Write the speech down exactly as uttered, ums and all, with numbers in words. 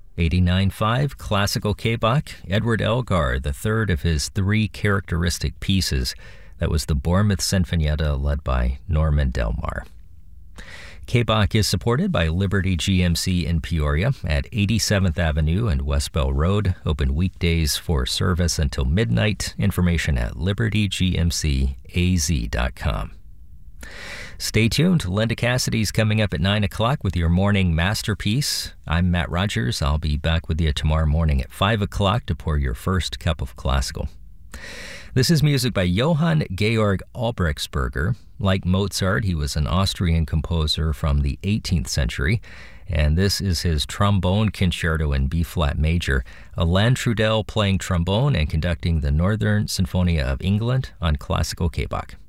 eighty-nine point five Classical K-Bach, Edward Elgar, the third of his three characteristic pieces. That was the Bournemouth Sinfonietta led by Norman Delmar. K-Bach is supported by Liberty G M C in Peoria at eighty-seventh Avenue and West Bell Road. Open weekdays for service until midnight. Information at liberty g m c a z dot com. Stay tuned. Linda Cassidy's coming up at nine o'clock with your morning masterpiece. I'm Matt Rogers. I'll be back with you tomorrow morning at five o'clock to pour your first cup of classical. This is music by Johann Georg Albrechtsberger. Like Mozart, he was an Austrian composer from the eighteenth century, and this is his trombone concerto in B-flat major. Alain Trudel playing trombone and conducting the Northern Sinfonia of England on Classical K-Bach.